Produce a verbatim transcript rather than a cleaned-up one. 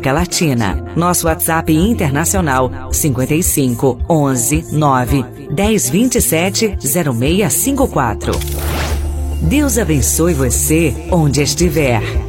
América Latina. Nosso WhatsApp internacional cinquenta e cinco, onze, nove, dez, vinte e sete, zero seis cinco quatro. Deus abençoe você onde estiver.